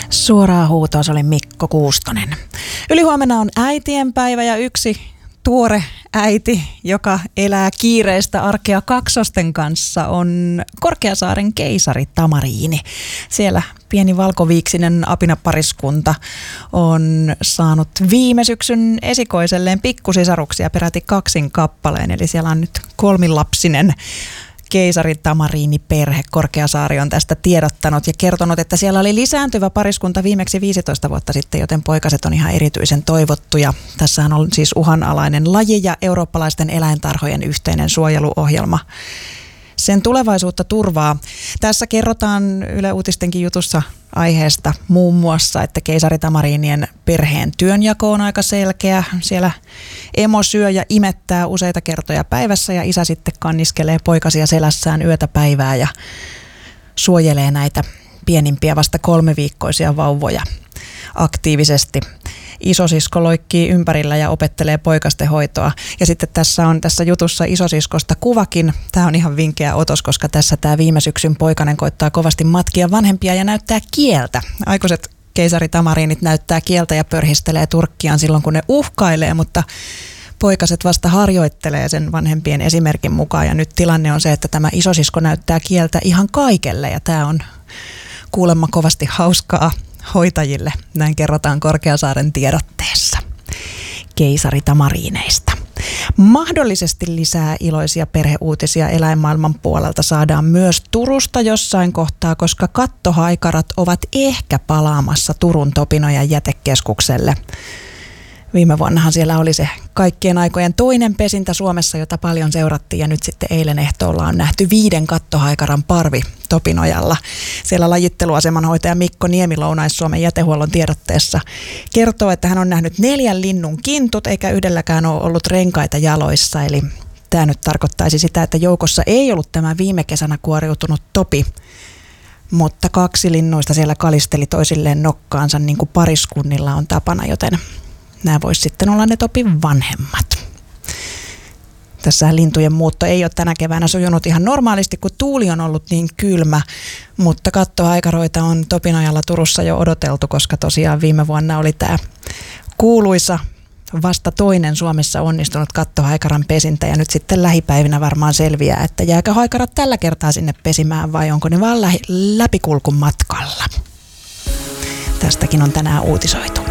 Suoraa huutoa, se oli Mikko Kuustonen. Ylihuomenna on äitienpäivä ja yksi tuore äiti, joka elää kiireistä arkea kaksosten kanssa, on Korkeasaaren keisari Tamariini. Siellä pieni valkoviiksinen apinapariskunta on saanut viime syksyn esikoiselleen pikkusisaruksia peräti 2 kappaleen. Eli siellä on nyt 3-lapsinen keisari Tamariini-perhe. Korkeasaari on tästä tiedottanut ja kertonut, että siellä oli lisääntyvä pariskunta viimeksi 15 vuotta sitten, joten poikaset on ihan erityisen toivottuja. Tässähän on siis uhanalainen laji ja eurooppalaisten eläintarhojen yhteinen suojeluohjelma sen tulevaisuutta turvaa. Tässä kerrotaan Yle Uutistenkin jutussa aiheesta muun muassa, että keisari Tamariinien perheen työnjako on aika selkeä. Siellä emo syö ja imettää useita kertoja päivässä ja isä sitten kanniskelee poikasia selässään yötä päivää ja suojelee näitä pienimpiä vasta 3-viikkoisia vauvoja aktiivisesti. Isosisko loikkii ympärillä ja opettelee poikasten hoitoa. Ja sitten tässä jutussa isosiskosta kuvakin. Tämä on ihan vinkeä otos, koska tässä tämä viime syksyn poikanen koittaa kovasti matkia vanhempia ja näyttää kieltä. Aikuiset keisari Tamariinit näyttää kieltä ja pörhistelee turkkiaan silloin, kun ne uhkailee, mutta poikaset vasta harjoittelee sen vanhempien esimerkin mukaan. Ja nyt tilanne on se, että tämä isosisko näyttää kieltä ihan kaikelle ja tämä on kuulemma kovasti hauskaa hoitajille, näin kerrotaan Korkeasaaren tiedotteessa keisari Tamariineista. Mahdollisesti lisää iloisia perheuutisia eläinmaailman puolelta saadaan myös Turusta jossain kohtaa, koska kattohaikarat ovat ehkä palaamassa Turun Topinojan jätekeskukselle. Viime vuonnahan siellä oli se kaikkien aikojen toinen pesintä Suomessa, jota paljon seurattiin, ja nyt sitten eilen ehtoolla on nähty 5 kattohaikaran parvi Topinojalla. Siellä lajitteluasemanhoitaja Mikko Niemi Lounais-Suomen jätehuollon tiedotteessa kertoo, että hän on nähnyt 4 linnun kintut, eikä yhdelläkään ole ollut renkaita jaloissa. Eli tämä nyt tarkoittaisi sitä, että joukossa ei ollut tämä viime kesänä kuoriutunut topi, mutta 2 linnuista siellä kalisteli toisilleen nokkaansa, niin kuin pariskunnilla on tapana, joten nämä voisi sitten olla ne topin vanhemmat. Tässä lintujen muutto ei ole tänä keväänä sujunut ihan normaalisti, kun tuuli on ollut niin kylmä, mutta kattohaikaroita on Topinojalla Turussa jo odoteltu, koska tosiaan viime vuonna oli tämä kuuluisa vasta toinen Suomessa onnistunut kattohaikaran pesintä, ja nyt sitten lähipäivinä varmaan selviää, että jääkö haikarat tällä kertaa sinne pesimään vai onko ne vaan läpikulkun matkalla. Tästäkin on tänään uutisoitu.